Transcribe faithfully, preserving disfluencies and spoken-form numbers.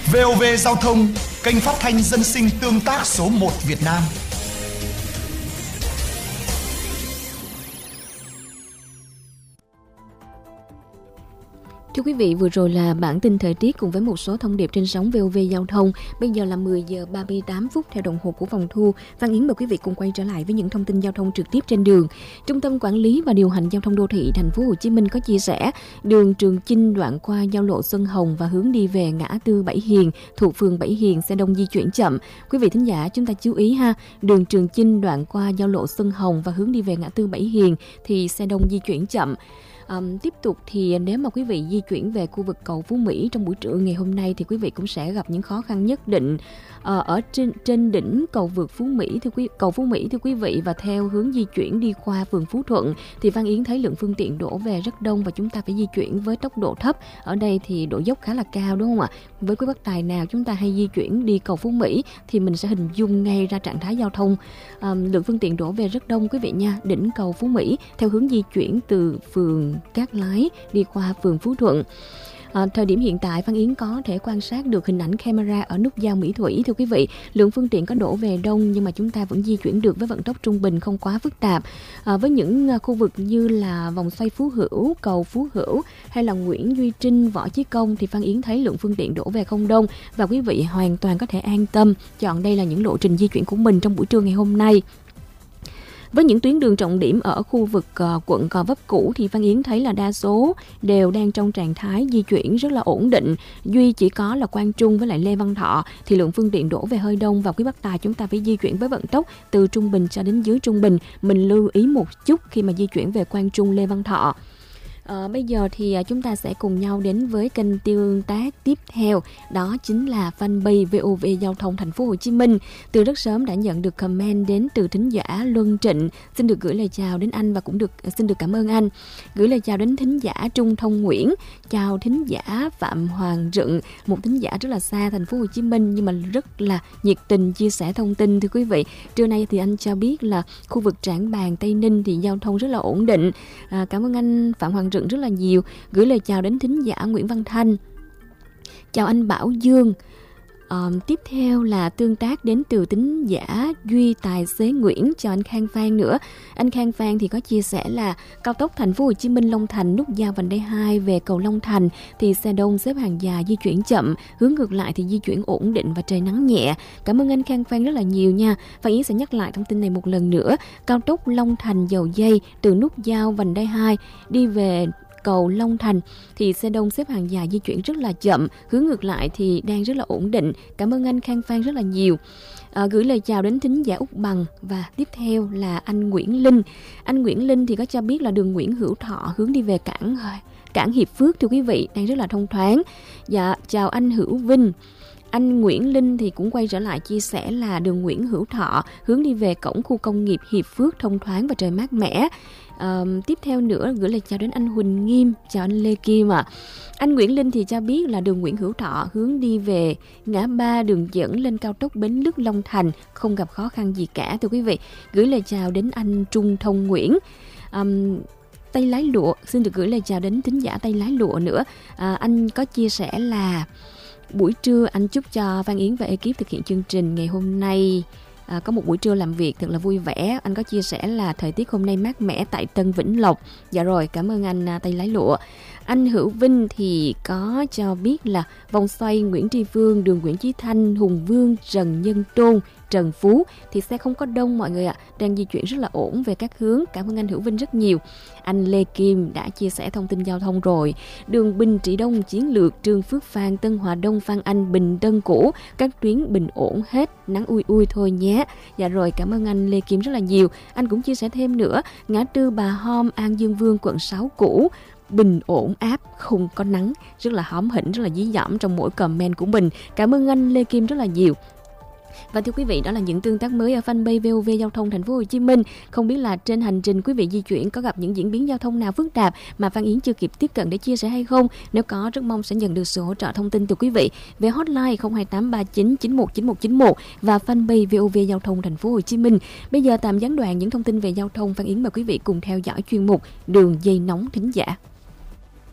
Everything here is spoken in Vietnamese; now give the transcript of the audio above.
vê o vê Giao thông, kênh phát thanh dân sinh tương tác số một Việt Nam. Thưa quý vị, vừa rồi là bản tin thời tiết cùng với một số thông điệp trên sóng vê o vê Giao thông. Bây giờ là mười giờ ba mươi tám phút theo đồng hồ của phòng thu. Phan Yến mời quý vị cùng quay trở lại với những thông tin giao thông trực tiếp trên đường. Trung tâm Quản lý và Điều hành Giao thông Đô thị Thành phố Hồ Chí Minh có chia sẻ, đường Trường Chinh đoạn qua giao lộ Xuân Hồng và hướng đi về ngã tư Bảy Hiền thuộc phường Bảy Hiền xe đông di chuyển chậm. Quý vị thính giả chúng ta chú ý ha, đường Trường Chinh đoạn qua giao lộ Xuân Hồng và hướng đi về ngã tư Bảy Hiền thì xe đông di chuyển chậm. Um, tiếp tục thì nếu mà quý vị di chuyển về khu vực cầu Phú Mỹ trong buổi trưa ngày hôm nay thì quý vị cũng sẽ gặp những khó khăn nhất định uh, ở trên trên đỉnh cầu vượt Phú Mỹ thưa quý cầu Phú Mỹ thưa quý vị, và theo hướng di chuyển đi qua phường Phú Thuận thì Phan Yến thấy lượng phương tiện đổ về rất đông và chúng ta phải di chuyển với tốc độ thấp. Ở đây thì độ dốc khá là cao đúng không ạ? Với quý bác tài nào chúng ta hay di chuyển đi cầu Phú Mỹ thì mình sẽ hình dung ngay ra trạng thái giao thông. Um, lượng phương tiện đổ về rất đông quý vị nha. Đỉnh cầu Phú Mỹ theo hướng di chuyển từ phường Cát Lái đi qua phường Phú Thuận. À, thời điểm hiện tại Phan Yến có thể quan sát được hình ảnh camera ở nút giao Mỹ Thủy. Thưa quý vị, lượng phương tiện có đổ về đông nhưng mà chúng ta vẫn di chuyển được với vận tốc trung bình, không quá phức tạp. À, với những khu vực như là vòng xoay Phú Hữu, cầu Phú Hữu hay là Nguyễn Duy Trinh, Võ Chí Công thì Phan Yến thấy lượng phương tiện đổ về không đông và quý vị hoàn toàn có thể an tâm chọn đây là những lộ trình di chuyển của mình trong buổi trưa ngày hôm nay. Với những tuyến đường trọng điểm ở khu vực uh, quận Gò Vấp cũ thì Phan Yến thấy là đa số đều đang trong trạng thái di chuyển rất là ổn định. Duy chỉ có là Quang Trung với lại Lê Văn Thọ thì lượng phương tiện đổ về hơi đông và quý bác tài chúng ta phải di chuyển với vận tốc từ trung bình cho đến dưới trung bình. Mình lưu ý một chút khi mà di chuyển về Quang Trung, Lê Văn Thọ. À, bây giờ thì chúng ta sẽ cùng nhau đến với kênh tương tác tiếp theo, đó chính là fanpage vê o vê Giao thông Thành phố Hồ Chí Minh. Từ rất sớm đã nhận được comment đến từ thính giả Luân Trịnh, xin được gửi lời chào đến anh và cũng được xin được cảm ơn anh. Gửi lời chào đến thính giả Trung Thông Nguyễn, chào thính giả Phạm Hoàng Rựng, một thính giả rất là xa Thành phố Hồ Chí Minh nhưng mà rất là nhiệt tình chia sẻ thông tin. Thưa quý vị, trưa nay thì anh cho biết là khu vực Trảng Bàng, Tây Ninh thì giao thông rất là ổn định. À, cảm ơn anh Phạm Hoàng Rựng rất là nhiều. Gửi lời chào đến thính giả Nguyễn Văn Thanh, chào anh Bảo Dương. À, tiếp theo là tương tác đến từ thính giả Duy Tài Xế Nguyễn, chào anh Khang Phan nữa. Anh Khang Phan thì có chia sẻ là cao tốc Thành phố Hồ Chí Minh Long Thành nút giao vành đai hai về cầu Long Thành thì xe đông xếp hàng dài di chuyển chậm, hướng ngược lại thì di chuyển ổn định và trời nắng nhẹ. Cảm ơn anh Khang Phan rất là nhiều nha. Phan Yến sẽ nhắc lại thông tin này một lần nữa. Cao tốc Long Thành Dầu Dây từ nút giao vành đai hai đi về cầu Long Thành thì xe đông xếp hàng dài di chuyển rất là chậm, hướng ngược lại thì đang rất là ổn định. Cảm ơn anh Khang Phan rất là nhiều. À, gửi lời chào đến thính giả Úc Bằng và tiếp theo là anh Nguyễn Linh. Anh Nguyễn Linh thì có cho biết là đường Nguyễn Hữu Thọ hướng đi về cảng cảng Hiệp Phước thưa quý vị đang rất là thông thoáng. Dạ chào anh Hữu Vinh. Anh Nguyễn Linh thì cũng quay trở lại chia sẻ là đường Nguyễn Hữu Thọ hướng đi về cổng khu công nghiệp Hiệp Phước thông thoáng và trời mát mẻ. À, tiếp theo nữa gửi lời chào đến anh Huỳnh Nghiêm, chào anh Lê Kim ạ. À. Anh Nguyễn Linh thì cho biết là đường Nguyễn Hữu Thọ hướng đi về ngã ba đường dẫn lên cao tốc Bến Lức Long Thành không gặp khó khăn gì cả thưa quý vị. Gửi lời chào đến anh Trung Thông Nguyễn. À, Tay Lái Lụa, xin được gửi lời chào đến thính giả Tay Lái Lụa nữa. À, anh có chia sẻ là buổi trưa anh chúc cho Phan Yến và ekip thực hiện chương trình ngày hôm nay à, có một buổi trưa làm việc thật là vui vẻ. Anh có chia sẻ là thời tiết hôm nay mát mẻ tại Tân Vĩnh Lộc. Dạ rồi, cảm ơn anh Tay Lái Lụa. Anh Hữu Vinh thì có cho biết là vòng xoay Nguyễn Tri Phương, đường Nguyễn Chí Thanh, Hùng Vương, Trần Nhân Tôn, Trần Phú thì xe không có đông mọi người ạ, à. Đang di chuyển rất là ổn về các hướng. Cảm ơn anh Hữu Vinh rất nhiều. Anh Lê Kim đã chia sẻ thông tin giao thông rồi. Đường Bình Trị Đông, Chiến Lược, Trương Phước Phan, Tân Hòa Đông, Phan Anh, Bình Tân Cũ, các tuyến bình ổn hết, nắng ui ui thôi nhé. Dạ rồi, cảm ơn anh Lê Kim rất là nhiều. Anh cũng chia sẻ thêm nữa, ngã tư Bà Hom, An Dương Vương, quận sáu cũ, bình ổn áp, không có nắng, rất là hóm hỉnh, rất là dí dỏm trong mỗi comment của mình. Cảm ơn anh Lê Kim rất là nhiều. Và thưa quý vị, đó là những tương tác mới ở fanpage vê o vê Giao thông Thành phố Hồ Chí Minh. Không biết là trên hành trình quý vị di chuyển có gặp những diễn biến giao thông nào phức tạp mà Phan Yến chưa kịp tiếp cận để chia sẻ hay không? Nếu có, rất mong sẽ nhận được sự hỗ trợ thông tin từ quý vị về hotline không hai tám ba chín chín một chín một chín một và fanpage vê o vê Giao thông Thành phố Hồ Chí Minh. Bây giờ tạm gián đoạn những thông tin về giao thông, Phan Yến mời quý vị cùng theo dõi chuyên mục Đường dây nóng thính giả.